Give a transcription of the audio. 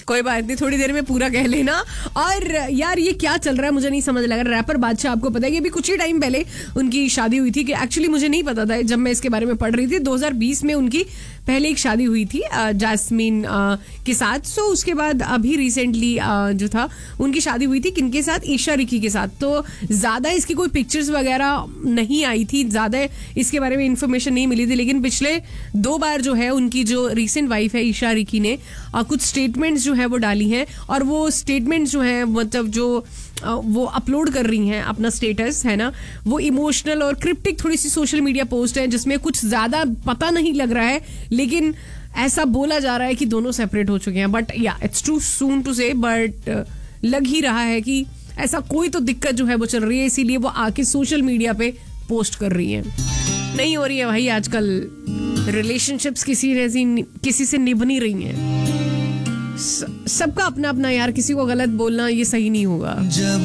कोई बात नहीं, थोड़ी देर में पूरा कह लेना। और यार ये क्या चल रहा है मुझे नहीं समझ लग रहा। रैपर बादशाह, आपको पता है कि अभी कुछ ही टाइम पहले उनकी शादी हुई थी, कि एक्चुअली मुझे नहीं पता था जब मैं इसके बारे में पढ़ रही थी। 2020 में उनकी पहले एक शादी हुई थी जैस्मीन के साथ। सो उसके बाद अभी रिसेंटली जो था उनकी शादी हुई थी किनके साथ, ईशा रिकी के साथ। तो ज्यादा इसकी कोई पिक्चर्स वगैरह नहीं आई थी, ज्यादा इसके बारे में इंफॉर्मेशन नहीं मिली थी। लेकिन पिछले 2 बार जो है उनकी जो रिसेंट वाइफ है ईशा रिकी ने कुछ स्टेटमेंट्स जो है वो डाली हैं। और वो स्टेटमेंट्स जो है मतलब जो वो अपलोड कर रही हैं अपना स्टेटस है ना, वो इमोशनल और क्रिप्टिक थोड़ी सी सोशल मीडिया पोस्ट है, जिसमें कुछ ज्यादा पता नहीं लग रहा है, लेकिन ऐसा बोला जा रहा है कि दोनों सेपरेट हो चुके हैं। बट या इट्स टू सून टू से, बट लग ही रहा है कि ऐसा कोई तो दिक्कत जो है वो चल रही है, इसीलिए वो आके सोशल मीडिया पे पोस्ट कर रही है। नहीं हो रही है भाई आजकल रिलेशनशिप्स, किसी से निभ नहीं रही हैं। सबका अपना अपना यार, किसी को गलत बोलना ये सही नहीं होगा।